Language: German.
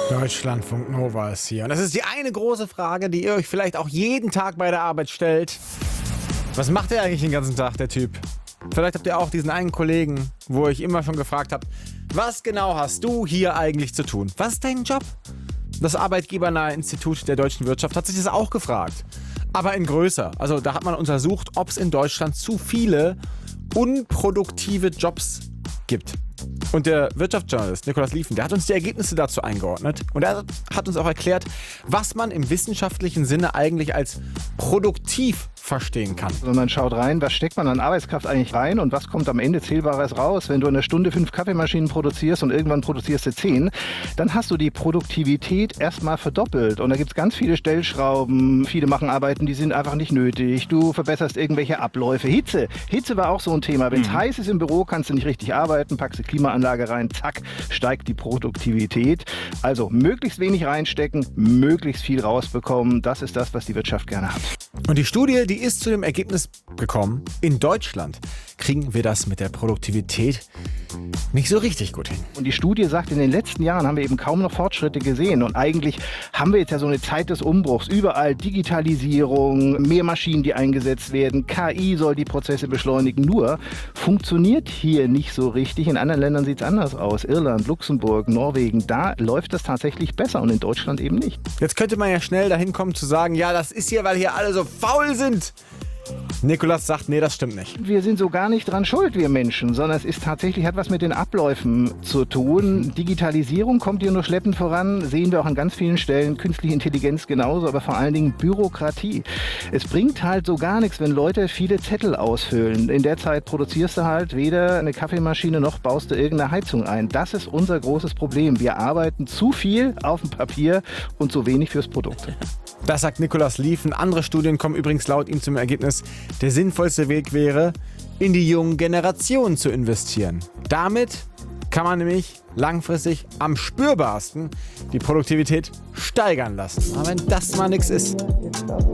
Deutschlandfunk Nova ist hier. Und das ist die eine große Frage, die ihr euch vielleicht auch jeden Tag bei der Arbeit stellt. Was macht der eigentlich den ganzen Tag, der Typ? Vielleicht habt ihr auch diesen einen Kollegen, wo ihr euch immer schon gefragt habt, was genau hast du hier eigentlich zu tun? Was ist dein Job? Das Arbeitgebernahe Institut der deutschen Wirtschaft hat sich das auch gefragt. Aber in größer. Also da hat man untersucht, ob es in Deutschland zu viele unproduktive Jobs gibt. Und der Wirtschaftsjournalist Nikolaus Liefen, der hat uns die Ergebnisse dazu eingeordnet. Und er hat uns auch erklärt, was man im wissenschaftlichen Sinne eigentlich als produktiv verstehen kann. Also man schaut rein, was steckt man an Arbeitskraft eigentlich rein und was kommt am Ende Zählbares raus. Wenn du in einer Stunde 5 Kaffeemaschinen produzierst und irgendwann produzierst du 10, dann hast du die Produktivität erstmal verdoppelt. Und da gibt es ganz viele Stellschrauben, viele machen Arbeiten, die sind einfach nicht nötig. Du verbesserst irgendwelche Abläufe. Hitze war auch so ein Thema. Wenn es heiß ist im Büro, kannst du nicht richtig arbeiten, packst die Klimaanlage rein, zack, steigt die Produktivität. Also möglichst wenig reinstecken, möglichst viel rausbekommen. Das ist das, was die Wirtschaft gerne hat. Und die Studie, die ist zu dem Ergebnis gekommen, in Deutschland kriegen wir das mit der Produktivität nicht so richtig gut hin. Und die Studie sagt, in den letzten Jahren haben wir eben kaum noch Fortschritte gesehen. Und eigentlich haben wir jetzt ja so eine Zeit des Umbruchs. Überall Digitalisierung, mehr Maschinen, die eingesetzt werden. KI soll die Prozesse beschleunigen. Nur funktioniert hier nicht so richtig. In anderen Ländern sieht es anders aus. Irland, Luxemburg, Norwegen, da läuft das tatsächlich besser und in Deutschland eben nicht. Jetzt könnte man ja schnell dahin kommen zu sagen, ja, das ist hier, weil hier alle so faul sind. Nikolaus sagt, nee, das stimmt nicht. Wir sind so gar nicht dran schuld, wir Menschen, sondern es ist tatsächlich, hat was mit den Abläufen zu tun. Digitalisierung kommt hier nur schleppend voran, sehen wir auch an ganz vielen Stellen, künstliche Intelligenz genauso, aber vor allen Dingen Bürokratie. Es bringt halt so gar nichts, wenn Leute viele Zettel ausfüllen. In der Zeit produzierst du halt weder eine Kaffeemaschine noch baust du irgendeine Heizung ein. Das ist unser großes Problem. Wir arbeiten zu viel auf dem Papier und zu wenig fürs Produkt. Das sagt Nikolaus Liefen. Andere Studien kommen übrigens laut ihm zum Ergebnis, der sinnvollste Weg wäre, in die jungen Generationen zu investieren. Damit kann man nämlich langfristig am spürbarsten die Produktivität steigern lassen. Aber wenn das mal nichts ist.